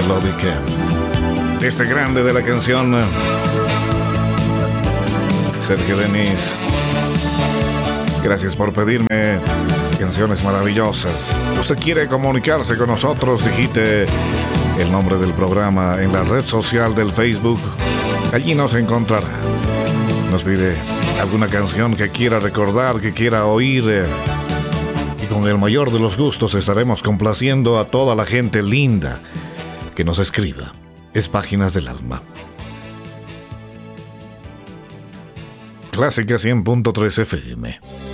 melódica. Este grande de la canción, Sergio Denis. Gracias por pedirme canciones maravillosas. Usted quiere comunicarse con nosotros, digite el nombre del programa en la red social del Facebook. Allí nos encontrará. Nos pide alguna canción que quiera recordar, que quiera oír. Y con el mayor de los gustos estaremos complaciendo a toda la gente linda que nos escriba. Es Páginas del Alma. Clásica 100.3 FM.